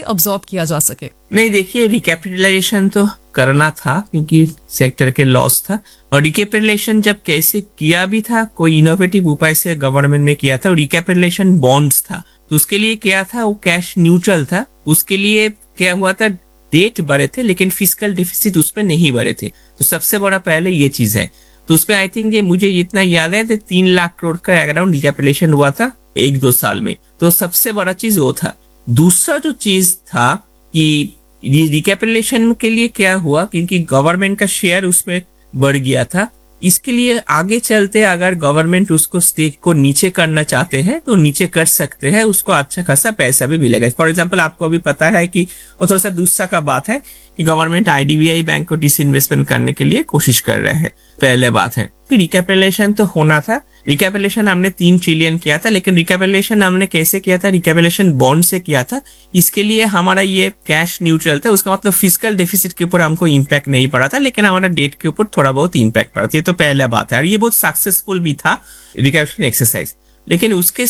Absorb किया जा सके? नहीं, देखिए, रिकैपिटलाइजेशन तो करना था क्योंकि सेक्टर के लॉस था, और रिकैपिटलाइजेशन जब कैसे किया भी था, कोई इनोवेटिव उपाय से गवर्नमेंट ने किया था। रिकैपिटलाइजेशन बॉन्ड्स था, तो उसके लिए क्या था, वो कैश न्यूट्रल था। उसके लिए क्या हुआ था, डेट बढ़े थे लेकिन फिस्कल डिफिसिट उस पर नहीं बढ़े थे। तो सबसे बड़ा पहले ये चीज है। तो उसपे आई थिंक ये मुझे इतना याद है तो 3 लाख करोड़ का अराउंड रिकैपिटलाइजेशन हुआ था 1-2 साल में। तो सबसे बड़ा चीज वो था। दूसरा जो चीज था कि रिकैपिटलाइजेशन के लिए क्या हुआ, क्योंकि गवर्नमेंट का शेयर उसमें बढ़ गया था। इसके लिए आगे चलते अगर गवर्नमेंट उसको स्टेक को नीचे करना चाहते हैं तो नीचे कर सकते हैं, उसको अच्छा खासा पैसा भी मिलेगा। फॉर एग्जांपल, आपको अभी पता है कि वो थोड़ा सा दूसरा का बात है कि गवर्नमेंट आईडीबीआई बैंक को डिसइन्वेस्टमेंट करने के लिए कोशिश कर रहे हैं, पहले बात है। फिर रिकैपिटलाइजेशन तो होना था। रिकैपिटलाइजेशन हमने 3 ट्रिलियन किया था, लेकिन रिकैपिटलाइजेशन हमने कैसे किया था, रिकैपिटलाइजेशन बॉन्ड से किया था। इसके लिए हमारा ये कैश न्यूट्रल था, उसका मतलब फिस्कल डेफिसिट के ऊपर हमको इम्पैक्ट नहीं पड़ा था, लेकिन हमारा डेट के ऊपर थोड़ा बहुत इम्पैक्ट पड़ा था। ये तो पहला बात है, और ये बहुत सक्सेसफुल भी था रिकैपिटलाइजेशन एक्सरसाइज। लेकिन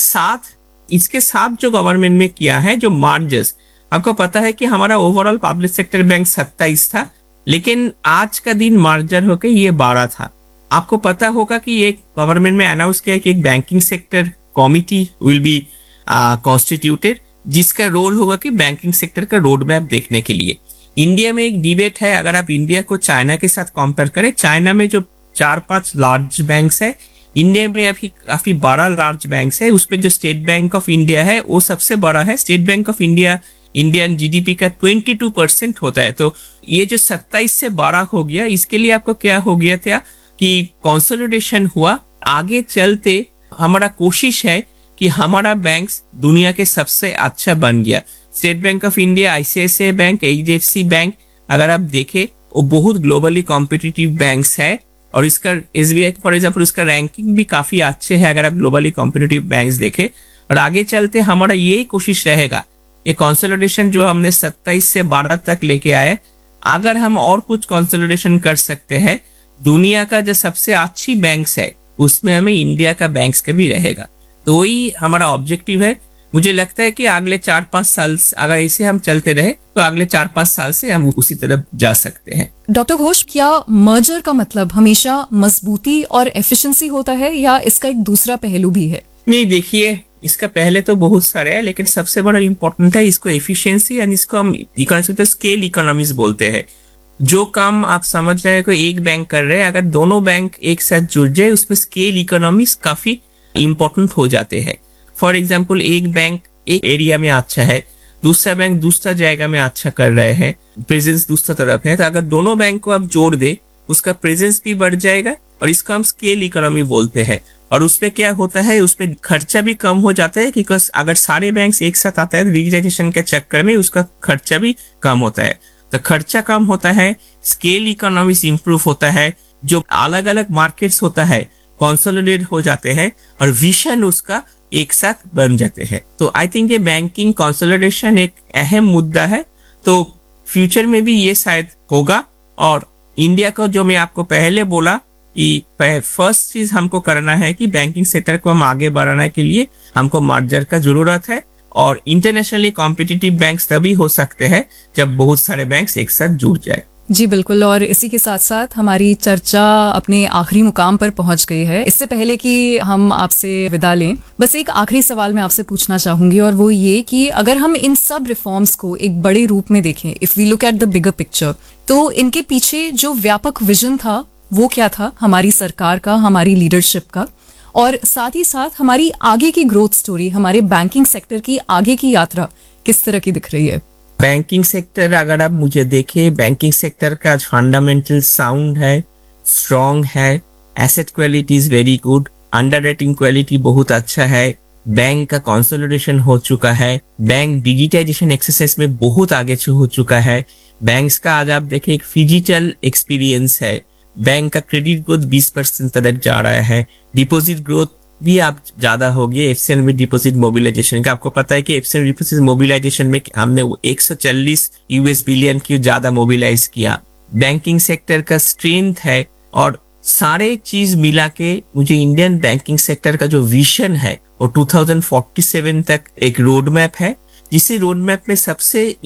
इसके साथ जो गवर्नमेंट में किया है, जो मार्जर्स, आपको पता है कि हमारा ओवरऑल पब्लिक सेक्टर बैंक 27 था, लेकिन आज का दिन मार्जर होकर ये 12 था। आपको पता होगा कि एक गवर्नमेंट में अनाउंस किया कि एक banking sector committee will be constituted, जिसका रोल होगा कि बैंकिंग सेक्टर का रोड मैप देखने के लिए। इंडिया में एक डिबेट है, अगर आप इंडिया को चाइना के साथ कंपेयर करें, चाइना में जो 4-5 लार्ज बैंक्स है, इंडिया में अभी काफी 12 लार्ज बैंक्स है। उसमें जो स्टेट बैंक ऑफ इंडिया है वो सबसे बड़ा है। State bank of India Indian GDP का 22% होता है। तो ये जो 27 से 12 हो गया, इसके लिए आपको क्या हो गया था कि कंसोलिडेशन हुआ। आगे चलते हमारा कोशिश है कि हमारा बैंक दुनिया के सबसे अच्छा बन गया। State bank of India, ICICI bank, HDFC bank, अगर आप देखें वो बहुत ग्लोबली कॉम्पिटिटिव बैंक्स है, और इसका एसबीआई फॉर एग्जाम्पल, उसका रैंकिंग भी काफी अच्छे है अगर आप ग्लोबली कॉम्पिटिटिव बैंक्स देखें। और आगे चलते हमारा यही कोशिश रहेगा, ये कंसोलिडेशन जो हमने 27 से 12 तक लेके आए, अगर हम और कुछ कंसोलिडेशन कर सकते हैं, दुनिया का जो सबसे अच्छी बैंक्स है उसमें हमें इंडिया का बैंक्स का भी रहेगा। तो वही हमारा ऑब्जेक्टिव है। मुझे लगता है कि अगले 4-5 साल अगर ऐसे हम चलते रहे तो अगले 4-5 साल से हम उसी तरफ जा सकते हैं। डॉक्टर घोष, क्या मर्जर का मतलब हमेशा मजबूती और एफिशिएंसी होता है, या इसका एक दूसरा पहलू भी है? नहीं, देखिए, इसका पहले तो बहुत सारे हैं, लेकिन सबसे बड़ा इंपॉर्टेंट है इसको एफिशिएंसी, एंड इसको हम स्केल इकोनॉमीज बोलते हैं। जो काम आप समझ रहे हैं कोई एक बैंक कर रहे हैं, अगर दोनों बैंक एक साथ जुड़ जाए उसमें स्केल इकोनॉमीज काफी इंपॉर्टेंट हो जाते हैं। फॉर एग्जाम्पल, एक बैंक एक एरिया में अच्छा है, दूसरा बैंक दूसरा जगह में अच्छा कर रहे हैं, प्रेजेंस दूसरा तरफ है, तो अगर दोनों बैंक को आप जोड़ दे उसका प्रेजेंस भी बढ़ जाएगा, और इसको हम स्केल इकोनॉमी बोलते हैं। और उसमें क्या होता है, उसमें खर्चा भी कम हो जाता है, क्योंकि अगर सारे बैंक एक साथ आता है डिजिटाइजेशन के चक्कर में उसका खर्चा भी कम होता है। तो खर्चा कम होता है, स्केल इकोनॉमिक्स इंप्रूव होता है, जो अलग अलग मार्केट्स होता है कंसोलिडेट हो जाते हैं, और विजन उसका एक साथ बन जाते हैं। तो आई थिंक ये बैंकिंग कंसोलिडेशन एक अहम मुद्दा है, तो फ्यूचर में भी ये शायद होगा। और इंडिया को, जो मैं आपको पहले बोला कि फर्स्ट चीज हमको करना है कि बैंकिंग सेक्टर को हम आगे बढ़ाने के लिए हमको मर्जर का जरूरत है, और इंटरनेशनली कॉम्पिटिटिव बैंक्स तभी हो सकते हैं जब बहुत सारे बैंक्स एक साथ जुड़ जाए। जी बिल्कुल, और इसी के साथ साथ हमारी चर्चा अपने आखिरी मुकाम पर पहुंच गई है। इससे पहले कि हम आपसे विदा लें, बस एक आखिरी सवाल मैं आपसे पूछना चाहूंगी, और वो ये कि अगर हम इन सब रिफॉर्म्स को एक बड़े रूप में देखें, if we look at the bigger picture, तो इनके पीछे जो व्यापक विजन था वो क्या था, हमारी सरकार का, हमारी लीडरशिप का, और साथ ही साथ हमारी आगे की ग्रोथ स्टोरी, हमारे बैंकिंग सेक्टर की आगे की यात्रा किस तरह की दिख रही है? बैंकिंग सेक्टर अगर आप मुझे देखें, बैंकिंग सेक्टर का फंडामेंटल साउंड है, स्ट्रॉन्ग है, asset quality is very good, underwriting quality बहुत अच्छा है, बैंक का कंसोलिडेशन हो चुका है, बैंक डिजिटाइजेशन एक्सरसाइज में बहुत आगे हो चुका है, बैंक्स का आज आप देखें एक डिजिटल एक्सपीरियंस है, बैंक का क्रेडिट ग्रोथ 20% तक जा रहा है, डिपॉजिट ग्रोथ भी आप ज्यादा हो गया एफसीएन में डिपॉजिट मोबिलाइजेशन का। आपको पता है कि एफसीएन डिपॉजिट मोबिलाइजेशन में हमने 140 यूएस बिलियन की ज्यादा मोबिलाइज किया। बैंकिंग सेक्टर का स्ट्रेंथ है, और सारे चीज मिला के मुझे इंडियन बैंकिंग सेक्टर का जो विजन है वो 2047 तक एक रोड मैप है, जिसे रोड मैप में सबसे